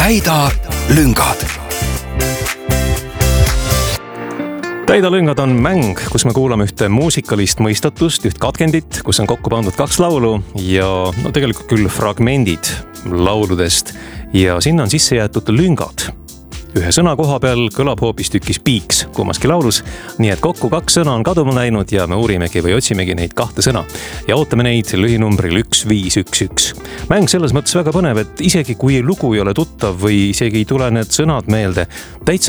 Täida lüngad. Täida lüngad on mäng, kus me kuulame ühte muusikalist mõistatust, üht katkendit, kus on kokku pandud 2 laulu ja tegelikult küll fragmendid lauludest ja sinna on sisse jäetud lüngad. Ühe sõna koha peal kõlab hoopistükkis piiks kummaski laulus, nii et kokku 2 sõna on kaduma läinud ja me uurimegi või otsimegi neid 2 sõna ja ootame neid lühinumbril 1511. Mäng selles mõttes väga põnev, et isegi kui lugu ei ole tuttav või isegi ei tule need sõnad meelde, täitsa